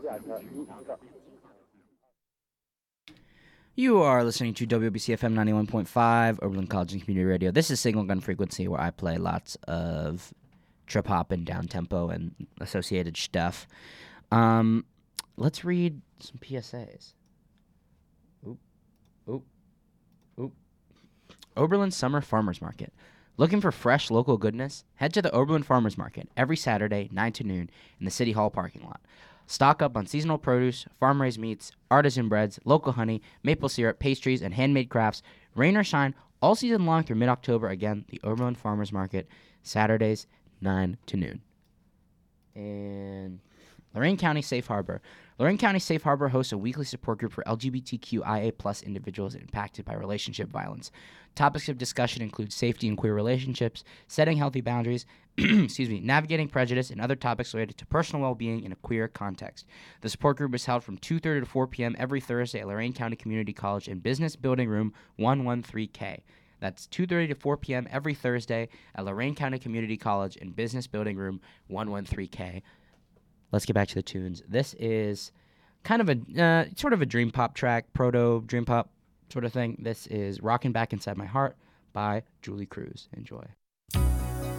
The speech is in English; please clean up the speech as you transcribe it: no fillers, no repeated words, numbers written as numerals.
You are listening to WBC FM 91.5, Oberlin College and Community Radio. This is Signal Gun Frequency, where I play lots of trip hop and down tempo and associated stuff. Let's read some PSAs. Oop. Oberlin Summer Farmers Market. Looking for fresh local goodness? Head to the Oberlin Farmers Market every Saturday, 9 to noon, in the City Hall parking lot. Stock up on seasonal produce, farm-raised meats, artisan breads, local honey, maple syrup, pastries, and handmade crafts. Rain or shine, all season long through mid-October. Again, the Oberlin Farmers Market, Saturdays, 9 to noon. And Lorain County Safe Harbor. Lorain County Safe Harbor hosts a weekly support group for LGBTQIA+ individuals impacted by relationship violence. Topics of discussion include safety in queer relationships, setting healthy boundaries, navigating prejudice, and other topics related to personal well-being in a queer context. The support group is held from 2:30 to 4 p.m. every Thursday at Lorain County Community College in Business Building Room 113K. That's 2:30 to 4 p.m. every Thursday at Lorain County Community College in Business Building Room 113K. Let's get back to the tunes. This is kind of a sort of a dream pop track, proto dream pop sort of thing. This is "Rockin' Back Inside My Heart" by Julie Cruz. Enjoy.